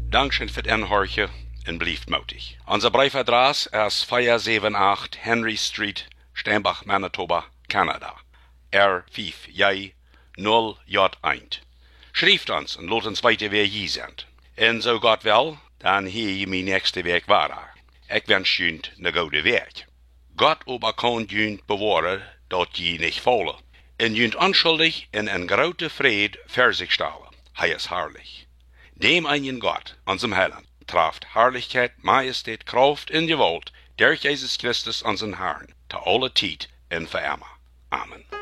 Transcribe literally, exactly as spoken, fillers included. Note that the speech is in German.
Dankeschön für den Horche en blieft mutig. Unser Briefadress ist vier sieben acht Henry Street, Steinbach, Manitoba, Kanada. R vijf J null J eins. Schrijft uns en laat ons weten wie je zijn. En zo Gott wil, dan hier je mijn nächste week waar. Ik wens je een goede week. Gott aber kann je bewaren dat je niet vallen. En je onschuldig in een grote vrede voor zich stellen. Hij is herrlich. Dem einen Gott, unserem Heiland, traft Herrlichkeit, Majestät, Kraft in Gewalt, durch Jesus Christus, unseren Herrn, zu aller Zeit und für immer. Amen.